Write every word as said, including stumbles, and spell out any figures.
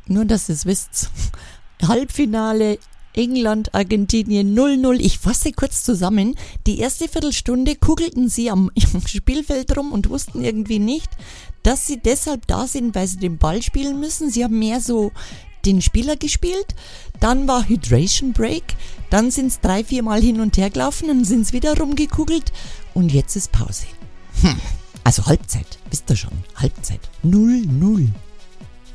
Nur, dass ihr es wisst. Halbfinale England, Argentinien null null. Ich fasse kurz zusammen. Die erste Viertelstunde kugelten sie am Spielfeld rum und wussten irgendwie nicht, dass sie deshalb da sind, weil sie den Ball spielen müssen. Sie haben mehr so den Spieler gespielt. Dann war Hydration Break. Dann sind es drei, vier Mal hin und her gelaufen. Dann sind es wieder rumgekugelt. Und jetzt ist Pause. Hm. Also Halbzeit. Wisst ihr schon. Halbzeit. null null.